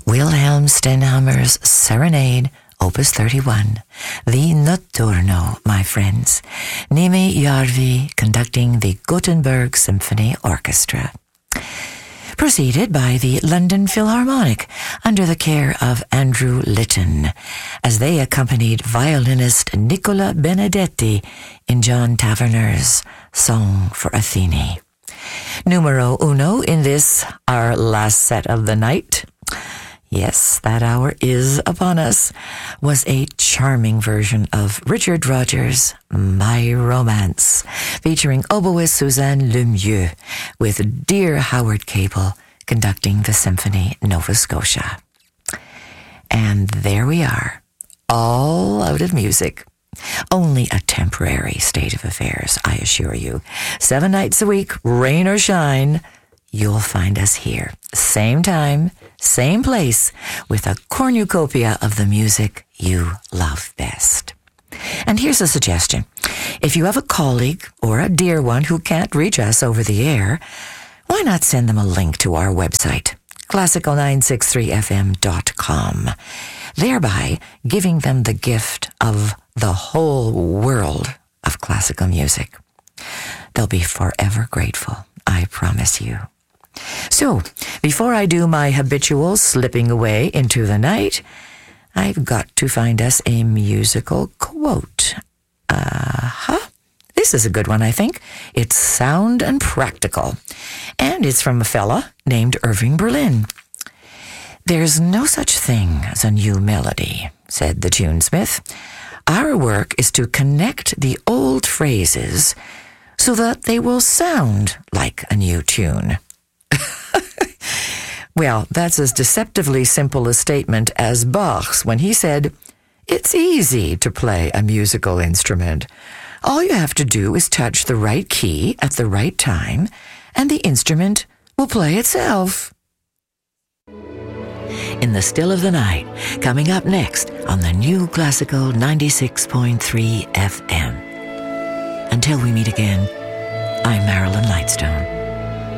Wilhelm Stenhammers Serenade, Opus 31, the Notturno, my friends. Nimi Järvi conducting the Gothenburg Symphony Orchestra. Preceded by the London Philharmonic under the care of Andrew Litton, as they accompanied violinist Nicola Benedetti in John Taverner's Song for Athene. Numero uno in this, our last set of the night, yes, that hour is upon us, was a charming version of Richard Rodgers' My Romance, featuring oboist Suzanne Lemieux, with dear Howard Cable conducting the Symphony Nova Scotia. And there we are, all out of music. Only a temporary state of affairs, I assure you. 7 nights a week, rain or shine, you'll find us here. Same time, same place, with a cornucopia of the music you love best. And here's a suggestion. If you have a colleague or a dear one who can't reach us over the air, why not send them a link to our website, classical963fm.com, thereby giving them the gift of the whole world of classical music. They'll be forever grateful, I promise you. So, before I do my habitual slipping away into the night, I've got to find us a musical quote. This is a good one, I think. It's sound and practical, and it's from a fella named Irving Berlin. "There's no such thing as a new melody," said the tunesmith. "Our work is to connect the old phrases so that they will sound like a new tune." Well, that's as deceptively simple a statement as Bach's when he said, "It's easy to play a musical instrument. All you have to do is touch the right key at the right time, and the instrument will play itself." In the Still of the Night, coming up next on the new Classical 96.3 FM. Until we meet again, I'm Marilyn Lightstone.